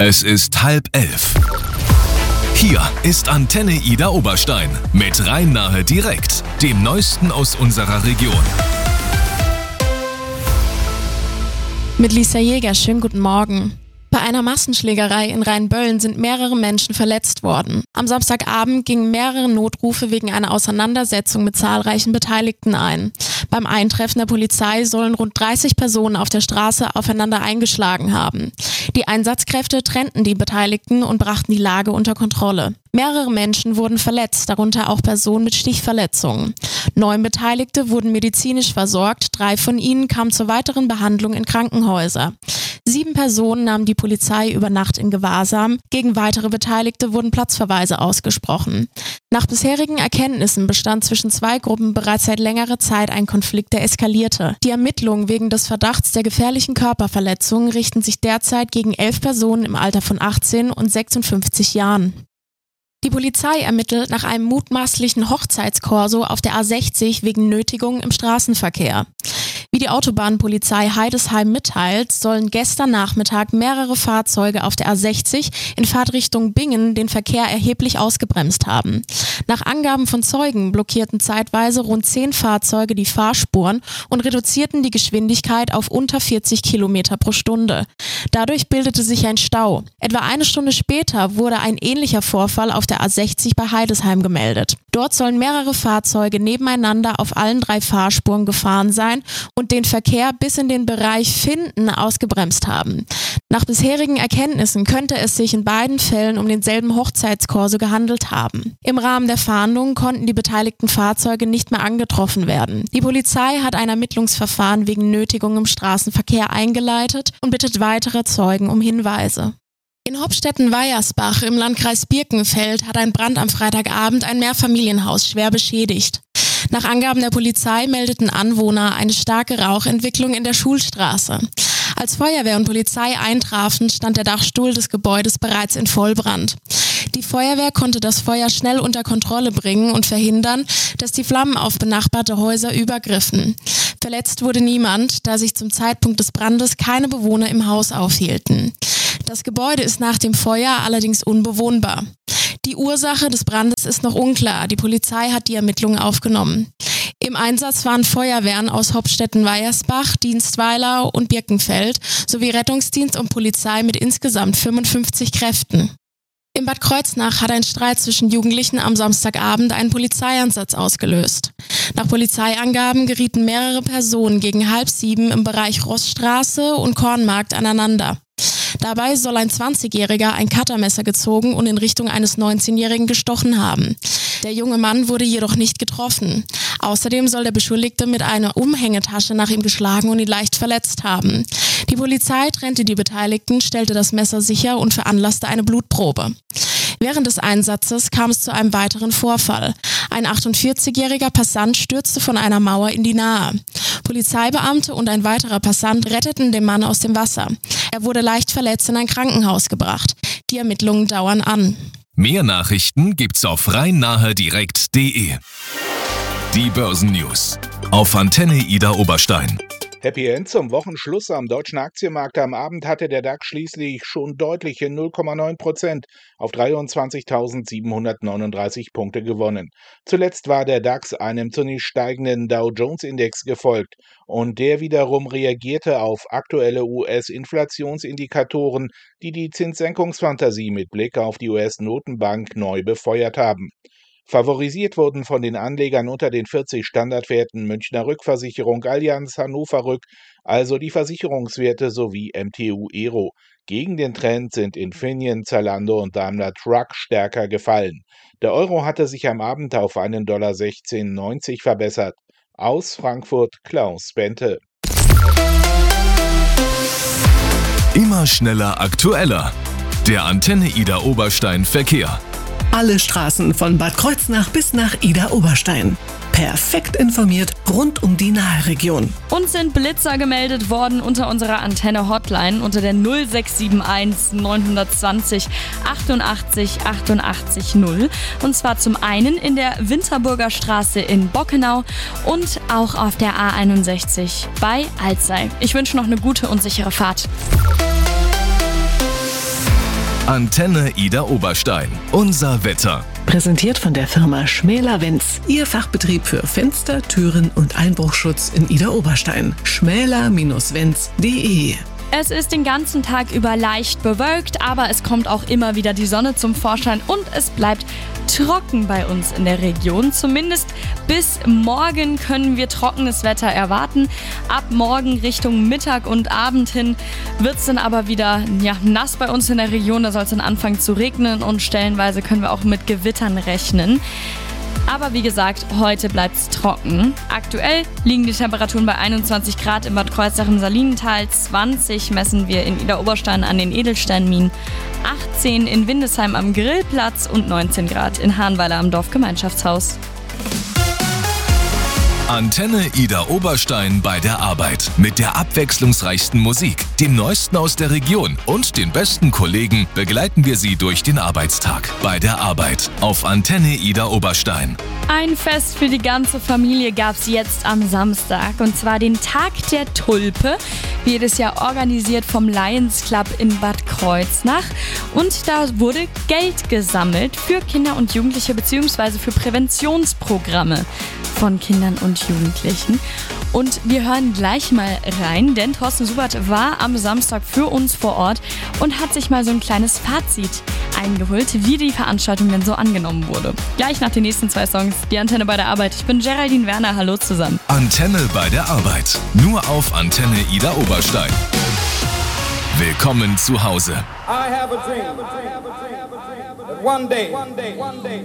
Es ist 10:30. Hier ist Antenne Ida Oberstein mit Rhein-Nahe direkt, dem Neuesten aus unserer Region. Mit Lisa Jäger, schönen guten Morgen. Bei einer Massenschlägerei in Rheinböllen sind mehrere Menschen verletzt worden. Am Samstagabend gingen mehrere Notrufe wegen einer Auseinandersetzung mit zahlreichen Beteiligten ein. Beim Eintreffen der Polizei sollen rund 30 Personen auf der Straße aufeinander eingeschlagen haben. Die Einsatzkräfte trennten die Beteiligten und brachten die Lage unter Kontrolle. Mehrere Menschen wurden verletzt, darunter auch Personen mit Stichverletzungen. 9 Beteiligte wurden medizinisch versorgt, 3 von ihnen kamen zur weiteren Behandlung in Krankenhäuser. 7 Personen nahm die Polizei über Nacht in Gewahrsam. Gegen weitere Beteiligte wurden Platzverweise ausgesprochen. Nach bisherigen Erkenntnissen bestand zwischen 2 Gruppen bereits seit längerer Zeit ein Konflikt, der eskalierte. Die Ermittlungen wegen des Verdachts der gefährlichen Körperverletzung richten sich derzeit gegen 11 Personen im Alter von 18 und 56 Jahren. Die Polizei ermittelt nach einem mutmaßlichen Hochzeitskorso auf der A60 wegen Nötigung im Straßenverkehr. Wie die Autobahnpolizei Heidesheim mitteilt, sollen gestern Nachmittag mehrere Fahrzeuge auf der A60 in Fahrtrichtung Bingen den Verkehr erheblich ausgebremst haben. Nach Angaben von Zeugen blockierten zeitweise rund 10 Fahrzeuge die Fahrspuren und reduzierten die Geschwindigkeit auf unter 40 Kilometer pro Stunde. Dadurch bildete sich ein Stau. Etwa eine Stunde später wurde ein ähnlicher Vorfall auf der A60 bei Heidesheim gemeldet. Dort sollen mehrere Fahrzeuge nebeneinander auf allen 3 Fahrspuren gefahren sein und den Verkehr bis in den Bereich Finden ausgebremst haben. Nach bisherigen Erkenntnissen könnte es sich in beiden Fällen um denselben Hochzeitskorso gehandelt haben. Im Rahmen der Fahndung konnten die beteiligten Fahrzeuge nicht mehr angetroffen werden. Die Polizei hat ein Ermittlungsverfahren wegen Nötigung im Straßenverkehr eingeleitet und bittet weitere Zeugen um Hinweise. In Hopstetten-Weiersbach im Landkreis Birkenfeld hat ein Brand am Freitagabend ein Mehrfamilienhaus schwer beschädigt. Nach Angaben der Polizei meldeten Anwohner eine starke Rauchentwicklung in der Schulstraße. Als Feuerwehr und Polizei eintrafen, stand der Dachstuhl des Gebäudes bereits in Vollbrand. Die Feuerwehr konnte das Feuer schnell unter Kontrolle bringen und verhindern, dass die Flammen auf benachbarte Häuser übergriffen. Verletzt wurde niemand, da sich zum Zeitpunkt des Brandes keine Bewohner im Haus aufhielten. Das Gebäude ist nach dem Feuer allerdings unbewohnbar. Die Ursache des Brandes ist noch unklar. Die Polizei hat die Ermittlungen aufgenommen. Im Einsatz waren Feuerwehren aus Hopstetten-Weiersbach, Dienstweiler und Birkenfeld sowie Rettungsdienst und Polizei mit insgesamt 55 Kräften. In Bad Kreuznach hat ein Streit zwischen Jugendlichen am Samstagabend einen Polizeieinsatz ausgelöst. Nach Polizeiangaben gerieten mehrere Personen gegen 6:30 im Bereich Rossstraße und Kornmarkt aneinander. Dabei soll ein 20-Jähriger ein Cuttermesser gezogen und in Richtung eines 19-Jährigen gestochen haben. Der junge Mann wurde jedoch nicht getroffen. Außerdem soll der Beschuldigte mit einer Umhängetasche nach ihm geschlagen und ihn leicht verletzt haben. Die Polizei trennte die Beteiligten, stellte das Messer sicher und veranlasste eine Blutprobe. Während des Einsatzes kam es zu einem weiteren Vorfall. Ein 48-jähriger Passant stürzte von einer Mauer in die Nahe. Polizeibeamte und ein weiterer Passant retteten den Mann aus dem Wasser. Er wurde leicht verletzt in ein Krankenhaus gebracht. Die Ermittlungen dauern an. Mehr Nachrichten gibt's auf rhein-nahe-direkt.de. Die Börsennews auf Antenne Ida Oberstein. Happy End zum Wochenschluss am deutschen Aktienmarkt. Am Abend hatte der DAX schließlich schon deutliche 0,9% auf 23.739 Punkte gewonnen. Zuletzt war der DAX einem zunächst steigenden Dow-Jones-Index gefolgt und der wiederum reagierte auf aktuelle US-Inflationsindikatoren, die die Zinssenkungsfantasie mit Blick auf die US-Notenbank neu befeuert haben. Favorisiert wurden von den Anlegern unter den 40 Standardwerten Münchner Rückversicherung, Allianz, Hannover Rück, also die Versicherungswerte sowie MTU Aero. Gegen den Trend sind Infineon, Zalando und Daimler Truck stärker gefallen. Der Euro hatte sich am Abend auf $1,1690 verbessert. Aus Frankfurt Klaus Bente. Immer schneller, aktueller. Der Antenne Ida Oberstein Verkehr. Alle Straßen von Bad Kreuznach bis nach Ida Oberstein. Perfekt informiert rund um die Nahregion. Uns sind Blitzer gemeldet worden unter unserer Antenne-Hotline unter der 0671 920 88 88 0. Und zwar zum einen in der Winterburger Straße in Bockenau und auch auf der A61 bei Alzey. Ich wünsche noch eine gute und sichere Fahrt. Antenne Ida Oberstein. Unser Wetter. Präsentiert von der Firma Schmäler-Wenz. Ihr Fachbetrieb für Fenster, Türen und Einbruchschutz in Ida Oberstein. schmäler-wenz.de. Es ist den ganzen Tag über leicht bewölkt, aber es kommt auch immer wieder die Sonne zum Vorschein und es bleibt trocken bei uns in der Region. Zumindest bis morgen können wir trockenes Wetter erwarten. Ab morgen Richtung Mittag und Abend hin wird es dann aber wieder nass bei uns in der Region. Da soll es dann anfangen zu regnen und stellenweise können wir auch mit Gewittern rechnen. Aber wie gesagt, heute bleibt es trocken. Aktuell liegen die Temperaturen bei 21 Grad in Bad Kreuznach im Salinental, 20 messen wir in Ida Oberstein an den Edelsteinminen, 18 in Windesheim am Grillplatz und 19 Grad in Hahnweiler am Dorfgemeinschaftshaus. Antenne Ida Oberstein bei der Arbeit. Mit der abwechslungsreichsten Musik, dem Neuesten aus der Region und den besten Kollegen begleiten wir Sie durch den Arbeitstag. Bei der Arbeit auf Antenne Ida Oberstein. Ein Fest für die ganze Familie gab es jetzt am Samstag, und zwar den Tag der Tulpe, wie jedes Jahr organisiert vom Lions Club in Bad Kreuznach. Und da wurde Geld gesammelt für Kinder und Jugendliche bzw. für Präventionsprogramme von Kindern und Jugendlichen. Und wir hören gleich mal rein, denn Thorsten Subert war am Samstag für uns vor Ort und hat sich mal so ein kleines Fazit eingeholt, wie die Veranstaltung denn so angenommen wurde. Gleich nach den nächsten 2 Songs, die Antenne bei der Arbeit. Ich bin Geraldine Werner, hallo zusammen. Antenne bei der Arbeit, nur auf Antenne Ida Oberstein. Willkommen zu Hause. I have a dream that one day